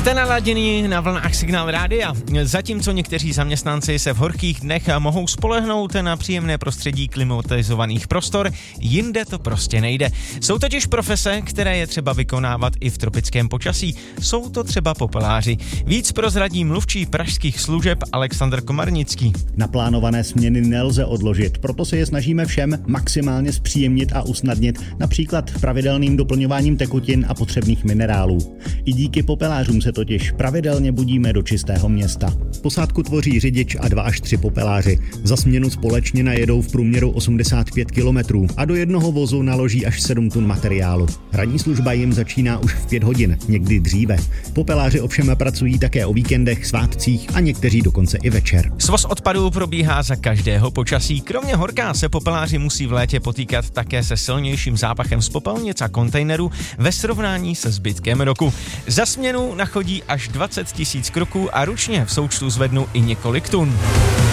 Jste naladěni na vlnách Signál rádia. Zatímco někteří zaměstnanci se v horkých dnech mohou spolehnout na příjemné prostředí klimatizovaných prostor, jinde to prostě nejde. Jsou totiž profese, které je třeba vykonávat i v tropickém počasí. Jsou to třeba popeláři. Víc prozradí mluvčí pražských služeb Alexandr Komarnický. Naplánované směny nelze odložit, proto se je snažíme všem maximálně zpříjemnit a usnadnit, například pravidelným doplňováním tekutin a potřebných minerálů. I díky popelářům se totiž pravidelně budíme do čistého města. Posádku tvoří řidič a 2 až 3 popeláři. Za směnu společně najedou v průměru 85 kilometrů a do jednoho vozu naloží až 7 tun materiálu. Ranní služba jim začíná už v 5 hodin, někdy dříve. Popeláři ovšem pracují také o víkendech, svátcích a někteří dokonce i večer. Svoz odpadů probíhá za každého počasí. Kromě horka se popeláři musí v létě potýkat také se silnějším zápachem z popelnic a kontejnerů ve srovnání se zbytkem roku. Za směnu nachodí až 20 000 kroků a ručně v součtu zvednou i několik tun.